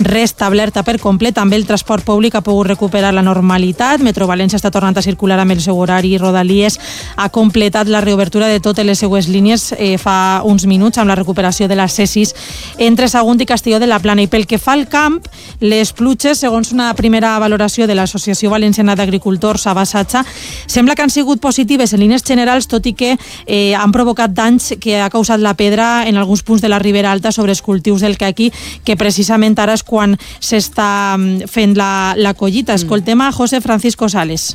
restablerta per complet. També el transport públic ha pogut recuperar la normalitat. Metro València està tornant a circular amb el seu horari. Rodalies ha completat la reobertura de totes les seues línies fa uns minuts amb la recuperació de la C6 entre Sagunt i Castelló de la Plana. I pel que fa al camp, les pluges, segons una primera valoració de l'Associació Valenciana d'Agricultors, Abasatxa, sembla que han sigut positives en línies generals, tot i que han provocat danys que ha causat la pedra en alguns punts de la Ribera Alta sobre els cultius del caqui, que precisament ara és quan s'està fent la collita. Escoltem a José Francisco Sales.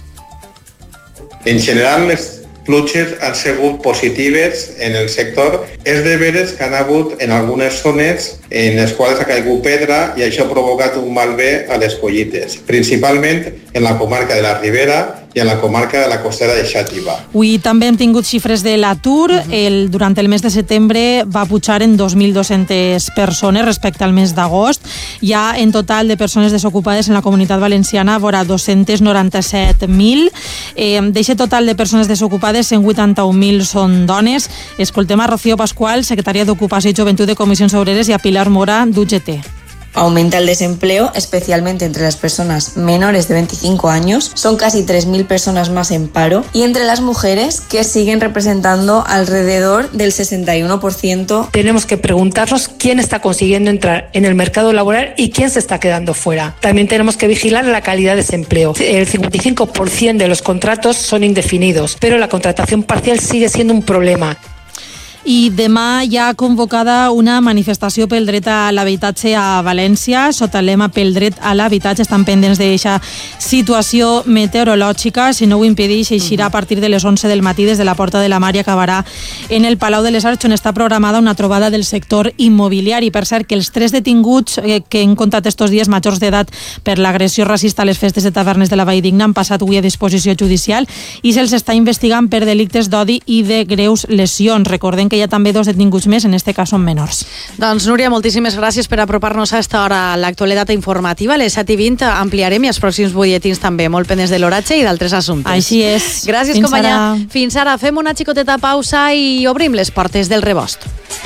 En general, les pluges han sigut positives en el sector. És de veres que han hagut en algunes zones en les quals ha caigut pedra i això ha provocat un malbé a les collites, principalment en la comarca de la Ribera i en la comarca de la costera de Xàtiva. Avui també hem tingut xifres de l'atur. Durant el mes de setembre va pujar en 2.200 persones respecte al mes d'agost. Hi ha en total de persones desocupades en la Comunitat Valenciana vora 297.000. D'eixe total de persones desocupades, 181.000 són dones. Escoltem a Rocío Pascual, secretària d'Ocupació i Joventut de Comissions Obreres, i a Pilar Mora, d'UGT. Aumenta el desempleo, especialmente entre las personas menores de 25 años. Son casi 3.000 personas más en paro. Y entre las mujeres, que siguen representando alrededor del 61%. Tenemos que preguntarnos quién está consiguiendo entrar en el mercado laboral y quién se está quedando fuera. También tenemos que vigilar la calidad de ese empleo. El 55% de los contratos son indefinidos, pero la contratación parcial sigue siendo un problema. I demà hi ha convocada una manifestació pel dret a l'habitatge a València. Sota el lema pel dret a l'habitatge estan pendents d'aquesta situació meteorològica. Si no ho impedeix, eixirà a partir de les 11 del matí des de la Porta de la Mar i acabarà en el Palau de les Arts, on està programada una trobada del sector immobiliari. Per cert, que els 3 detinguts que hem contat estos dies, majors d'edat per l'agressió racista a les festes de tavernes de la Valldigna, han passat avui a disposició judicial i se'ls està investigant per delictes d'odi i de greus lesions. Recordem que hi ha també 2 detinguts més, en este cas són menors. Doncs, Núria, moltíssimes gràcies per apropar-nos a esta hora l'actualitat informativa. A les 7:20 ampliarem i els pròxims butlletins també, molt pendents de l'oratge i d'altres assumptes. Així és. Gràcies, companya. Fins ara. Fem una xicoteta pausa i obrim les portes del rebost.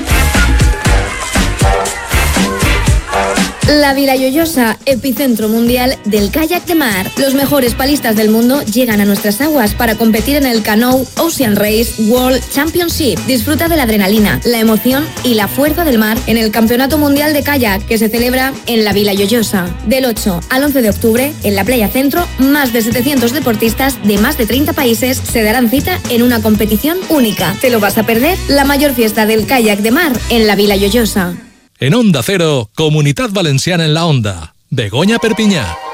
La Vila Lloyosa, epicentro mundial del kayak de mar. Los mejores palistas del mundo llegan a nuestras aguas para competir en el Canoe Ocean Race World Championship. Disfruta de la adrenalina, la emoción y la fuerza del mar en el Campeonato Mundial de Kayak que se celebra en la Vila Lloyosa. Del 8 al 11 de octubre, en la Playa Centro, más de 700 deportistas de más de 30 países se darán cita en una competición única. ¿Te lo vas a perder? La mayor fiesta del kayak de mar en la Vila Lloyosa. En Onda Cero, Comunitat Valenciana en la Onda. Begoña Perpiñá.